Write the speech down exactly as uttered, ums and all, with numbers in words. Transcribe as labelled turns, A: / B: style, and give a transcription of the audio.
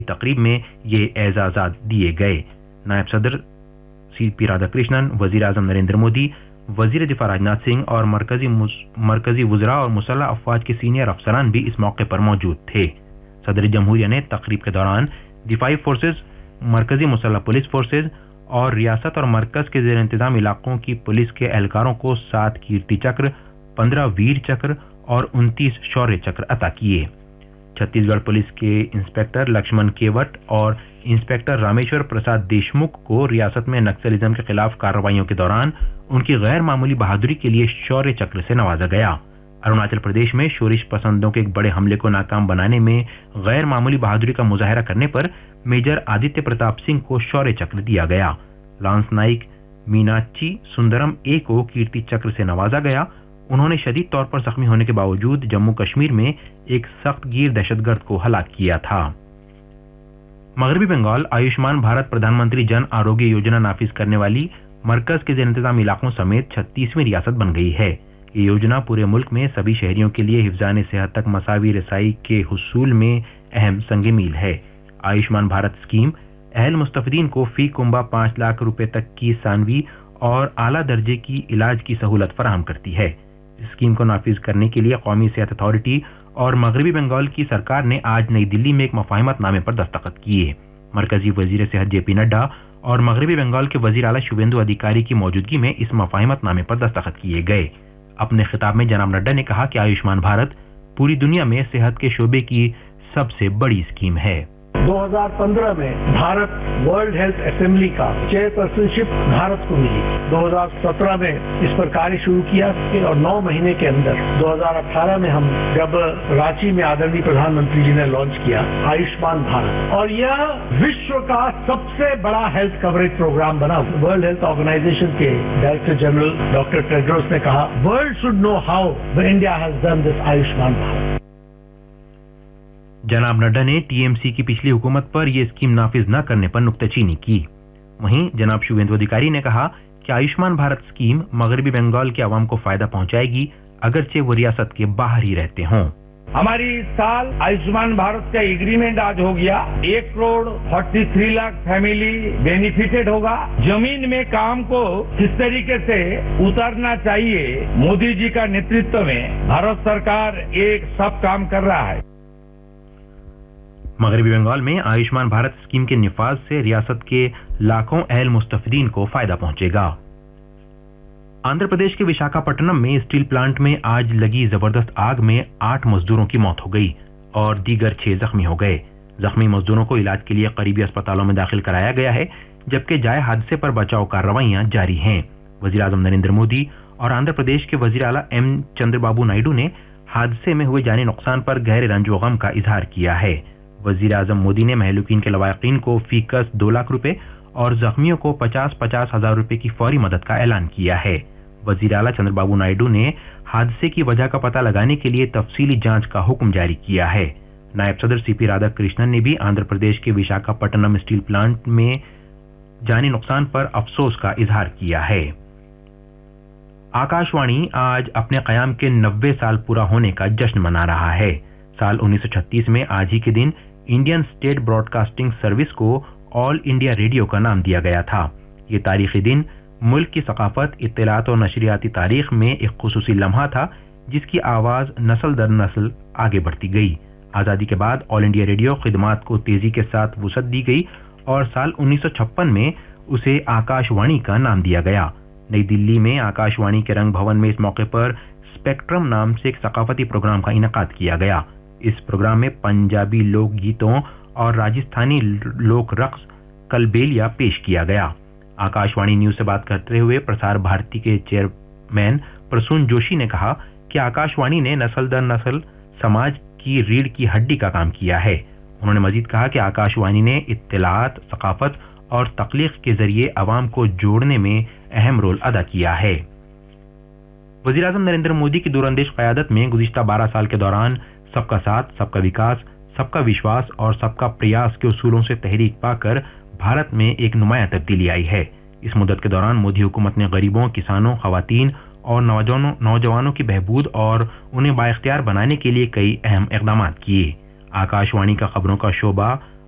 A: تقریب میں یہ اعزازات دیے گئے۔ نائب صدر سی پی رادھا کرشنن، وزیر اعظم نریندر مودی، وزیر دفاع راجناتھ سنگھ اور مرکزی مرکزی وزراء اور مسلح افواج کے سینئر افسران بھی اس موقع پر موجود تھے۔ صدر جمہوریہ نے تقریب کے دوران دفاعی فورسز، مرکزی مسلح پولیس فورسز اور ریاست اور مرکز کے زیر انتظام علاقوں کی پولیس کے اہلکاروں کو سات کیرتی چکر، پندرہ ویر چکر اور انتیس شوریہ چکر عطا کیے۔ چھتیس گڑھ پولیس کے انسپکٹر لکشمن کیوٹ اور انسپکٹر رامیشور پرساد دیشمکھ کو ریاست میں نکسلزم کے خلاف کارروائیوں کے دوران ان کی غیر معمولی بہادری کے لیے شوریہ چکر سے نوازا گیا۔ اروناچل پردیش میں شورش پسندوں کے ایک بڑے حملے کو ناکام بنانے میں غیر معمولی بہادری کا مظاہرہ کرنے پر میجر آدتیہ پرتاپ سنگھ کو شوریہ چکر دیا گیا۔ لانس نائک میناچی سندرم اے کو کیرتی چکر سے نوازا گیا۔ انہوں نے شدید طور پر زخمی ہونے کے باوجود جموں کشمیر میں ایک سخت گیر دہشت گرد کو ہلاک کیا تھا۔ مغربی بنگال آیوشمان بھارت پردھان منتری جن آروگیہ یوجنا نافذ کرنے والی مرکز کے زیر انتظام علاقوں سمیت چھتیسویں ریاست بن گئی ہے۔ یہ یوجنا پورے ملک میں سبھی شہریوں کے لیے حفظان صحت تک مساوی رسائی کے حصول میں اہم سنگ میل ہے۔ آیوشمان بھارت اسکیم اہل مستفیدین کو فی کنبہ پانچ لاکھ روپے تک کی ثانوی اور اعلیٰ درجے کی علاج کی سہولت فراہم کرتی ہے۔ اسکیم کو نافذ کرنے کے لیے قومی صحت اتھارٹی اور مغربی بنگال کی سرکار نے آج نئی دلی میں ایک مفاہمت نامے پر دستخط کیے۔ مرکزی وزیر صحت جے پی نڈا اور مغربی بنگال کے وزیر اعلیٰ شویندو ادھیکاری کی موجودگی میں اس مفاہمت نامے پر دستخط کیے گئے۔ اپنے خطاب میں جناب نڈا نے کہا کہ آیوشمان بھارت پوری دنیا میں صحت کے شعبے کی سب سے بڑی اسکیم ہے۔
B: دو ہزار پندرہ میں بھارت ورلڈ ہیلتھ اسمبلی کا چیئر پرسن شپ بھارت کو ملی۔ دو ہزار سترہ میں اس پر کاریہ شروع کیا اور نو مہینے کے اندر دو ہزار اٹھارہ میں ہم جب رانچی میں آدرنی پردھان منتری جی نے لانچ کیا آیوشمان بھارت، اور یہ وشو کا سب سے بڑا ہیلتھ کوریج پروگرام بنا۔ ورلڈ ہیلتھ آرگنائزیشن کے ڈائریکٹر جنرل ڈاکٹر ٹیڈروس نے کہا world should know how India has done this Ayushman Bharat.
A: جناب نڈا نے ٹی ایم سی کی پچھلی حکومت پر یہ اسکیم نافذ نہ کرنے پر نکتہ چینی کی۔ وہیں جناب شویندو ادھیکاری نے کہا کہ آیوشمان بھارت اسکیم مغربی بنگال کے عوام کو فائدہ پہنچائے گی اگرچہ وہ ریاست کے باہر ہی رہتے ہوں۔
B: ہماری اس سال آیوشمان بھارت کا ایگریمنٹ آج ہو گیا۔ ایک crore forty three lakh family benefited ہوگا۔ زمین میں کام کو کس طریقے سے اترنا چاہیے، مودی جی کا نیترتو میں بھارت سرکار ایک سب کام کر رہا ہے۔
A: مغربی بنگال میں آیوشمان بھارت اسکیم کے نفاذ سے ریاست کے لاکھوں اہل مستفیدین کو فائدہ پہنچے گا۔ آندھرا پردیش کے وشاکھاپٹنم میں اسٹیل پلانٹ میں آج لگی زبردست آگ میں آٹھ مزدوروں کی موت ہو گئی اور دیگر چھ زخمی ہو گئے۔ زخمی مزدوروں کو علاج کے لیے قریبی اسپتالوں میں داخل کرایا گیا ہے، جبکہ جائے حادثے پر بچاؤ کارروائیاں جاری ہیں۔ وزیر اعظم نریندر مودی اور آندھرا پردیش کے وزیر اعلیٰ ایم چندر بابو نائیڈو نے حادثے میں ہوئے جانی نقصان پر گہرے رنج و غم کا اظہار کیا ہے۔ وزیر اعظم مودی نے مہلوکین کے لواحقین کو فی کس دو لاکھ روپے اور زخمیوں کو پچاس پچاس ہزار روپے کی فوری مدد کا اعلان کیا ہے۔ وزیر اعلیٰ چندر بابو نائیڈو نے حادثے کی وجہ کا پتہ لگانے کے لیے تفصیلی جانچ کا حکم جاری کیا ہے۔ نائب صدر سی پی رادھا کرشنن نے بھی آندھرا پردیش کے وشاکھاپٹنم اسٹیل پلانٹ میں جانی نقصان پر افسوس کا اظہار کیا ہے۔ آکاش وانی آج اپنے قیام کے نوے سال پورا ہونے کا جشن منا رہا ہے۔ سال انیس سو چھتیس میں آج ہی کے دن Indian state Broad casting service کو آل انڈیا ریڈیو کا نام دیا گیا تھا۔ یہ تاریخی دن ملک کی ثقافت، اطلاعات اور نشریاتی تاریخ میں ایک خصوصی لمحہ تھا جس کی آواز نسل در نسل آگے بڑھتی گئی۔ آزادی کے بعد آل انڈیا ریڈیو خدمات کو تیزی کے ساتھ وسعت دی گئی اور سال انیس سو چھپن میں اسے آکاش وانی کا نام دیا گیا۔ نئی دلی میں آکاش وانی کے رنگ بھون میں اس موقع پر اسپیکٹرم نام سے ایک ثقافتی پروگرام کا انعقاد کیا گیا۔ اس پروگرام میں پنجابی لوک گیتوں اور راجستھانی لوک رقص کلبیلیا پیش کیا گیا۔ آکاش وانی نیوز سے بات کرتے ہوئے پرسار بھارتی کے چیئرمین پرسون جوشی نے کہا کہ آکاش وانی نے نسل در نسل سماج کی ریڑھ کی ہڈی کا کام کیا ہے۔ انہوں نے مزید کہا کہ آکاش وانی نے اطلاعات، ثقافت اور تخلیق کے ذریعے عوام کو جوڑنے میں اہم رول ادا کیا ہے۔ وزیر اعظم نریندر مودی کی دور اندیش قیادت میں گزشتہ بارہ سال کے دوران سب کا ساتھ، سب کا وکاس، سب کا وشواس اور سب کا پریاس کے اصولوں سے تحریک پا کر بھارت میں ایک نمایاں تبدیلی آئی ہے۔ اس مدت کے دوران مودی حکومت نے غریبوں، کسانوں، خواتین اور نوجوانوں نوجوانوں کی بہبود اور انہیں بااختیار بنانے کے لیے کئی اہم اقدامات کیے۔ آکاش وانی کا خبروں کا شعبہ